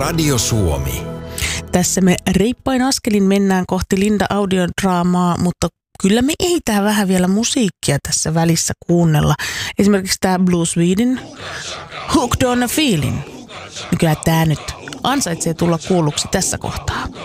Radio Suomi. Tässä me reippain askelin mennään kohti Linda-audiodraamaa, mutta kyllä me ehditään vähän vielä musiikkia tässä välissä kuunnella. Esimerkiksi tämä Blue Sweden, Hooked on a Feeling. Kyllä tämä nyt ansaitsee tulla kuulluksi tässä kohtaa.